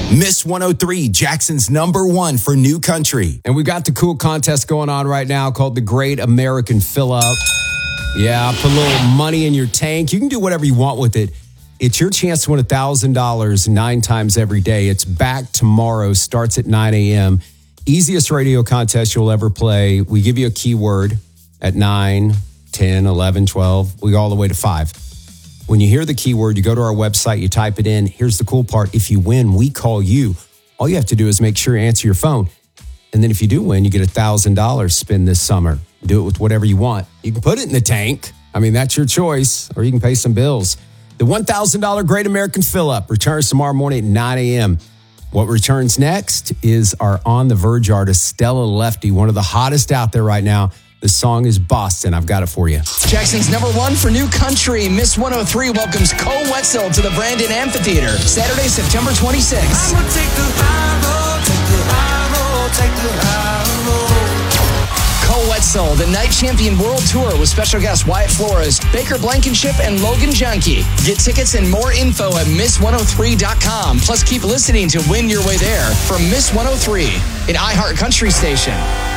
Miss 103, Jackson's #1 for new country. And we've got the cool contest going on right now called the Great American Fill Up. Yeah, put a little money in your tank. You can do whatever you want with it. It's your chance to win $1,000 9 times every day. It's back tomorrow, starts at 9 a.m. Easiest radio contest you'll ever play. We give you a keyword at 9, 10, 11, 12. We go all the way to 5. When you hear the keyword, you go to our website, you type it in. Here's the cool part. If you win, we call you. All you have to do is make sure you answer your phone. And then if you do win, you get $1,000 spend this summer. Do it with whatever you want. You can put it in the tank. I mean, that's your choice. Or you can pay some bills. The $1,000 Great American Fill-Up returns tomorrow morning at 9 a.m. What returns next is our On the Verge artist, Stella Lefty, one of the hottest out there right now. The song is Boston. I've got it for you. Jackson's #1 for new country. Miss 103 welcomes Cole Wetzel to the Brandon Amphitheater. Saturday, September 26th. I'ma take the high road, take the high road, take the high road. Cole Wetzel, the Night Champion World Tour with special guests Wyatt Flores, Baker Blankenship, and Logan Junkie. Get tickets and more info at Miss103.com. Plus, keep listening to win your way there from Miss 103, an iHeart Country station.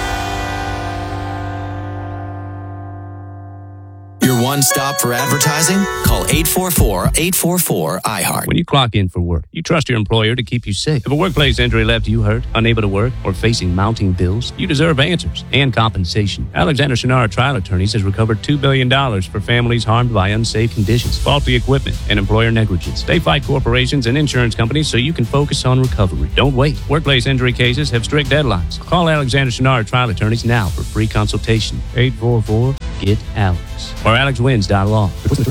One stop for advertising? Call 844-844-iHeart. When you clock in for work, you trust your employer to keep you safe. If a workplace injury left you hurt, unable to work, or facing mounting bills, you deserve answers and compensation. Alexander Shinara Trial Attorneys has recovered $2 billion for families harmed by unsafe conditions, faulty equipment, and employer negligence. They fight corporations and insurance companies so you can focus on recovery. Don't wait. Workplace injury cases have strict deadlines. Call Alexander Shinara Trial Attorneys now for free consultation. 844-GET-ALEX. Or AlexWins.law. What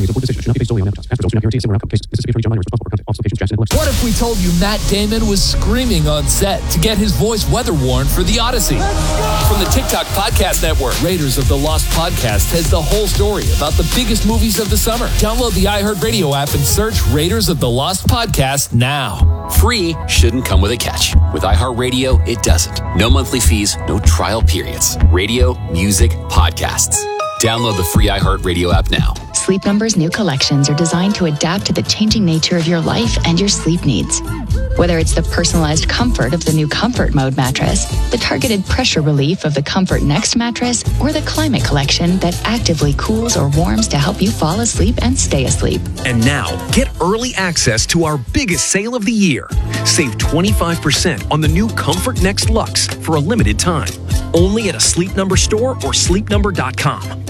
if we told you Matt Damon was screaming on set to get his voice weather warned for the Odyssey? From the TikTok Podcast Network, Raiders of the Lost Podcast has the whole story about the biggest movies of the summer. Download the iHeartRadio app and search Raiders of the Lost Podcast now. Free shouldn't come with a catch. With iHeartRadio, it doesn't. No monthly fees, no trial periods. Radio, music, podcasts. Download the free iHeartRadio app now. Sleep Number's new collections are designed to adapt to the changing nature of your life and your sleep needs. Whether it's the personalized comfort of the new Comfort Mode mattress, the targeted pressure relief of the Comfort Next mattress, or the Climate Collection that actively cools or warms to help you fall asleep and stay asleep. And now, get early access to our biggest sale of the year. Save 25% on the new Comfort Next Luxe for a limited time. Only at a Sleep Number store or sleepnumber.com.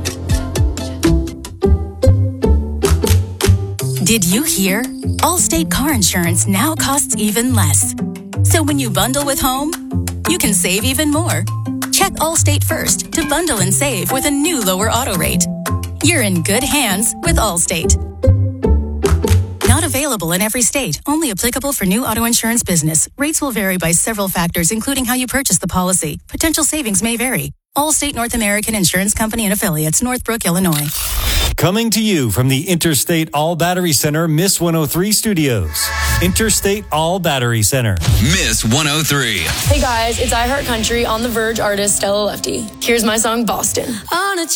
Did you hear? Allstate car insurance now costs even less. So when you bundle with home, you can save even more. Check Allstate first to bundle and save with a new lower auto rate. You're in good hands with Allstate. Not available in every state. Only applicable for new auto insurance business. Rates will vary by several factors, including how you purchase the policy. Potential savings may vary. Allstate North American Insurance Company and Affiliates, Northbrook, Illinois. Coming to you from the Interstate All Battery Center, Miss 103 Studios. Interstate All Battery Center. Miss 103. Hey guys, it's iHeart Country On the Verge artist Stella Lefty. Here's my song Boston. On a